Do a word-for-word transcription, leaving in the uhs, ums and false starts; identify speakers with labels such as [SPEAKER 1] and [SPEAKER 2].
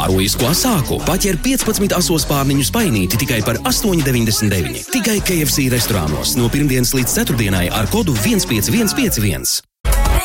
[SPEAKER 1] Kārojisko sāku paķer piecpadsmit asos pārniņu spainīti tikai par astoņi deviņdesmit deviņi. Tikai K F C restorānos no pirmdienas līdz ceturtdienai ar kodu viens pieci viens pieci viens.